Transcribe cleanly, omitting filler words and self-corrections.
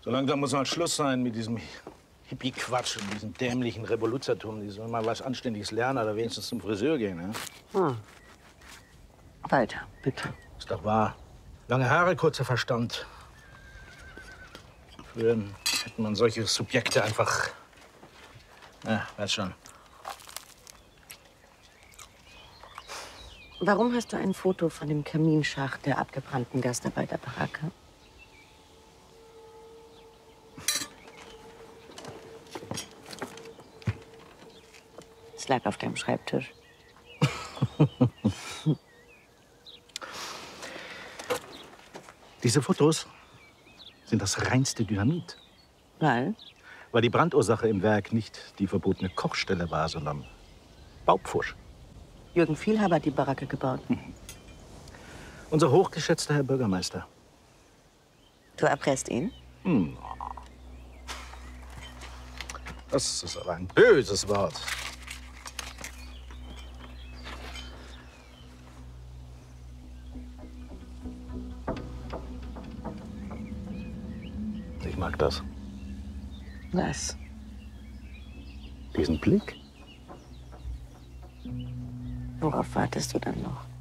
So langsam muss mal Schluss sein mit diesem Hippie-Quatsch und diesem dämlichen Revoluzertum. Die sollen mal was Anständiges lernen oder wenigstens zum Friseur gehen. Ja? Weiter, bitte. Ist doch wahr. Lange Haare, kurzer Verstand. Früher hätte man solche Subjekte einfach... Ja, weiß schon. Warum hast du ein Foto von dem Kaminschacht der abgebrannten Gastarbeiterbaracke? Es lag auf deinem Schreibtisch. Diese Fotos sind das reinste Dynamit. Weil? Weil die Brandursache im Werk nicht die verbotene Kochstelle war, sondern Baupfusch. Jürgen Vielhaber hat die Baracke gebaut. Unser hochgeschätzter Herr Bürgermeister. Du erpresst ihn? Das ist aber ein böses Wort. Ich mag das. Was? Diesen Blick. Worauf wartest du dann noch?